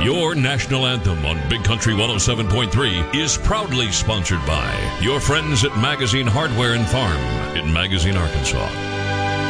Your national anthem on Big Country 107.3 is proudly sponsored by your friends at Magazine Hardware and Farm in Magazine, Arkansas.